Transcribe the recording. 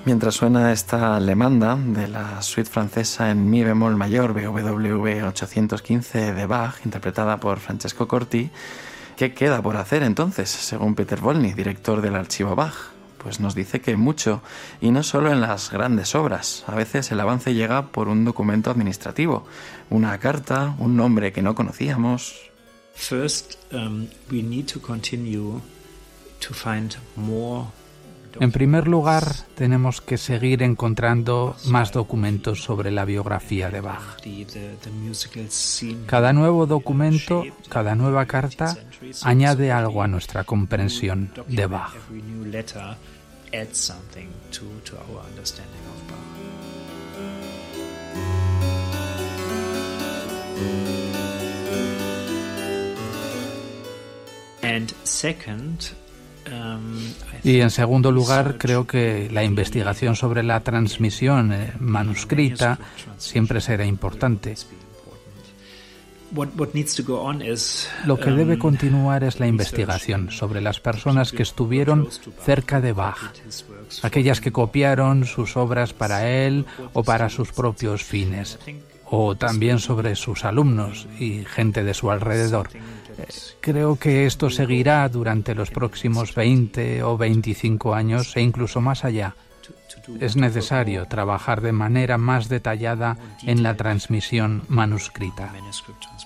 Mientras suena esta alemanda de la suite francesa en mi bemol mayor BWV 815 de Bach, interpretada por Francesco Corti, ¿qué queda por hacer entonces, según Peter Wolny, director del archivo Bach? Pues nos dice que mucho, y no solo en las grandes obras. A veces el avance llega por un documento administrativo, una carta, un nombre que no conocíamos. First, we need to continue to find more. En primer lugar, tenemos que seguir encontrando más documentos sobre la biografía de Bach. Cada nuevo documento, cada nueva carta, añade algo a nuestra comprensión de Bach. And second, y en segundo lugar, creo que la investigación sobre la transmisión manuscrita siempre será importante. Lo que debe continuar es la investigación sobre las personas que estuvieron cerca de Bach, aquellas que copiaron sus obras para él o para sus propios fines, o también sobre sus alumnos y gente de su alrededor. Creo que esto seguirá durante los próximos 20 o 25 años e incluso más allá. Es necesario trabajar de manera más detallada en la transmisión manuscrita.